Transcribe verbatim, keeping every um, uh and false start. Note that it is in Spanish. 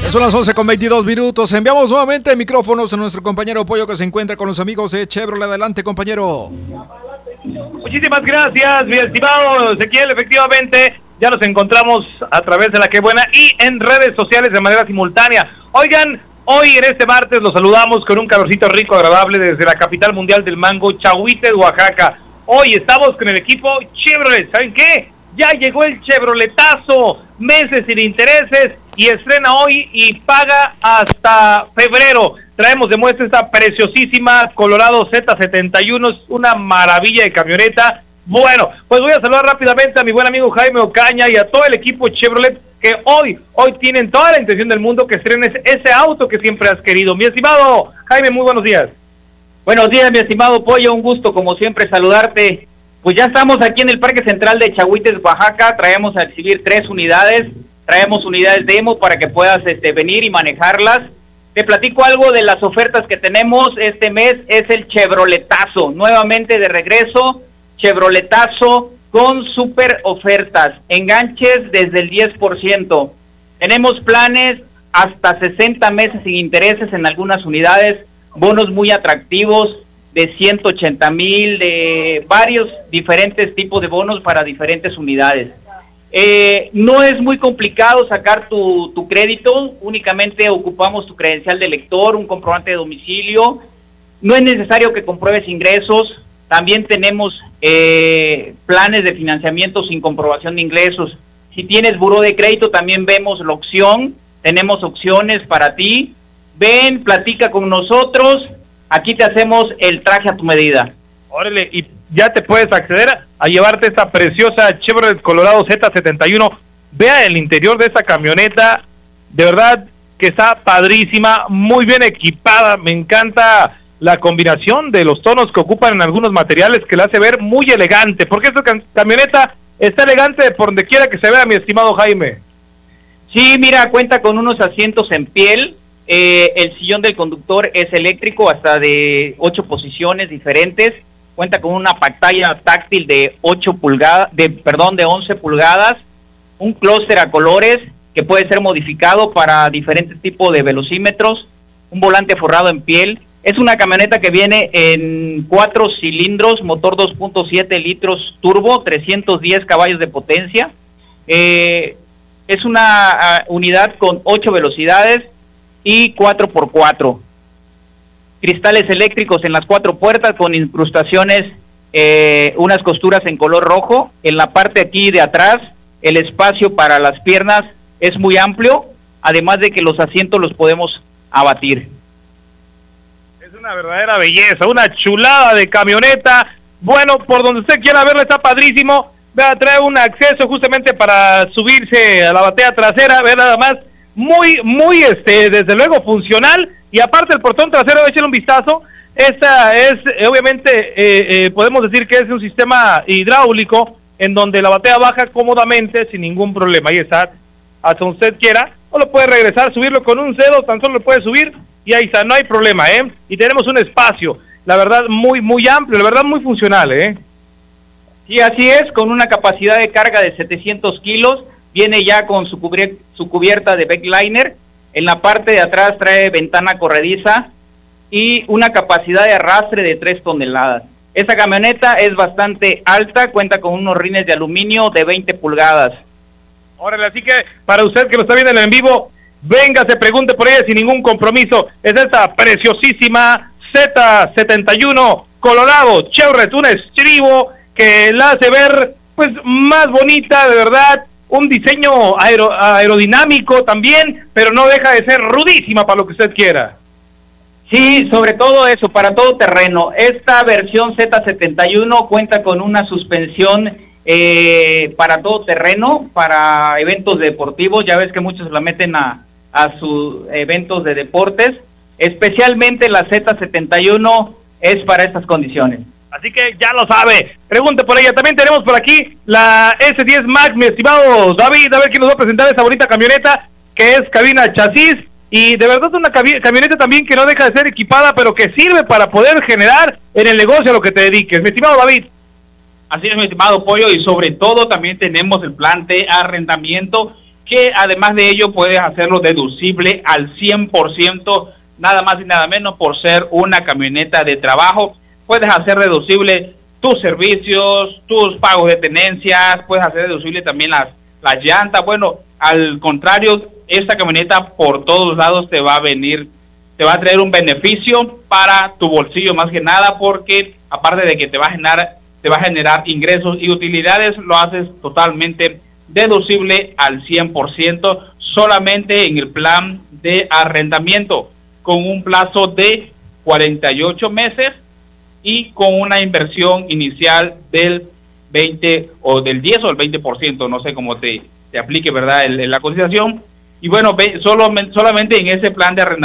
Son las once con veintidós minutos. Enviamos nuevamente micrófonos a nuestro compañero Pollo que se encuentra con los amigos de Chevrolet. Adelante, compañero. Muchísimas gracias, mi estimado Ezequiel. Efectivamente, ya nos encontramos a través de La Qué Buena y en redes sociales de manera simultánea. Oigan, hoy en este martes los saludamos con un calorcito rico, agradable desde la capital mundial del mango, Chahuites, Oaxaca. Hoy estamos con el equipo Chevrolet. ¿Saben qué? Ya llegó el Chevroletazo, meses sin intereses, y estrena hoy y paga hasta febrero. Traemos de muestra esta preciosísima Colorado Z setenta y uno, es una maravilla de camioneta. Bueno, pues voy a saludar rápidamente a mi buen amigo Jaime Ocaña y a todo el equipo Chevrolet que hoy, hoy tienen toda la intención del mundo que estrenes ese auto que siempre has querido. Mi estimado Jaime, muy buenos días. Buenos días, mi estimado Pollo, un gusto como siempre saludarte. Pues ya estamos aquí en el Parque Central de Chahuites, Oaxaca. Traemos a exhibir tres unidades, traemos unidades demo para que puedas este, venir y manejarlas. Te platico algo de las ofertas que tenemos este mes, es el Chevroletazo, nuevamente de regreso, Chevroletazo con super ofertas, enganches desde el diez por ciento. Tenemos planes hasta sesenta meses sin intereses en algunas unidades, bonos muy atractivos, de ciento ochenta mil, de varios diferentes tipos de bonos para diferentes unidades. Eh, no es muy complicado sacar tu, tu crédito, únicamente ocupamos tu credencial de lector, un comprobante de domicilio, no es necesario que compruebes ingresos, también tenemos eh, planes de financiamiento sin comprobación de ingresos. Si tienes buró de crédito también vemos la opción, tenemos opciones para ti, ven, platica con nosotros. Aquí te hacemos el traje a tu medida. Órale, y ya te puedes acceder a llevarte esta preciosa Chevrolet Colorado Z setenta y uno. Vea el interior de esta camioneta, de verdad que está padrísima, muy bien equipada. Me encanta la combinación de los tonos que ocupan en algunos materiales que la hace ver muy elegante, porque esta cam- camioneta está elegante por donde quiera que se vea, mi estimado Jaime. Sí, mira, cuenta con unos asientos en piel. Eh, el sillón del conductor es eléctrico hasta de ocho posiciones diferentes, cuenta con una pantalla táctil de ocho pulgadas, de perdón, de once pulgadas, un clúster a colores que puede ser modificado para diferentes tipos de velocímetros, un volante forrado en piel. Es una camioneta que viene en cuatro cilindros, motor dos punto siete litros turbo, trescientos diez caballos de potencia. Eh, es una uh, unidad con ocho velocidades y cuatro por cuatro. Cristales eléctricos en las cuatro puertas con incrustaciones, eh, unas costuras en color rojo. En la parte aquí de atrás, el espacio para las piernas es muy amplio, además de que los asientos los podemos abatir. Es una verdadera belleza, una chulada de camioneta. Bueno, por donde usted quiera verla está padrísimo. Vea, trae un acceso justamente para subirse a la batea trasera, ve nada más. Muy, muy, este, desde luego funcional, y aparte el portón trasero, échale un vistazo. Esta es, eh, obviamente, eh, eh, podemos decir que es un sistema hidráulico en donde la batea baja cómodamente sin ningún problema. Ahí está, hasta donde usted quiera, o lo puede regresar, subirlo con un dedo, tan solo lo puede subir y ahí está, no hay problema, ¿eh? Y tenemos un espacio, la verdad, muy, muy amplio, la verdad, muy funcional, ¿eh? Sí, así es, con una capacidad de carga de setecientos kilos. Viene ya con su, cubier- su cubierta de backliner, en la parte de atrás trae ventana corrediza y una capacidad de arrastre de tres toneladas. Esta camioneta es bastante alta, cuenta con unos rines de aluminio de veinte pulgadas. Órale, así que para usted que lo está viendo en vivo, venga, se pregunte por ella sin ningún compromiso. Es esta preciosísima Z setenta y uno Colorado Chevrolet, un estribo que la hace ver pues más bonita, de verdad. Un diseño aero, aerodinámico también, pero no deja de ser rudísima para lo que usted quiera. Sí, sobre todo eso, para todo terreno. Esta versión Z setenta y uno cuenta con una suspensión eh, para todo terreno, para eventos deportivos. Ya ves que muchos la meten a, a sus eventos de deportes. Especialmente la Z setenta y uno es para estas condiciones. Así que ya lo sabe, pregunte por ella. También tenemos por aquí la S diez Max, mi estimado David, a ver quién nos va a presentar esa bonita camioneta, que es cabina chasis, y de verdad una cabi- camioneta también que no deja de ser equipada, pero que sirve para poder generar en el negocio a lo que te dediques. Mi estimado David. Así es, mi estimado Pollo, y sobre todo también tenemos el plan de arrendamiento que además de ello puedes hacerlo deducible al cien por ciento, nada más y nada menos por ser una camioneta de trabajo. Puedes hacer deducible tus servicios, tus pagos de tenencias, puedes hacer deducible también las, las llantas. Bueno, al contrario, esta camioneta por todos lados te va a venir, te va a traer un beneficio para tu bolsillo más que nada, porque aparte de que te va a generar, te va a generar ingresos y utilidades, lo haces totalmente deducible al cien por ciento solamente en el plan de arrendamiento, con un plazo de cuarenta y ocho meses y con una inversión inicial del veinte o del diez o del veinte por ciento, no sé cómo te, te aplique, ¿verdad?, el, la cotización. Y bueno, solo, solamente en ese plan de arrendamiento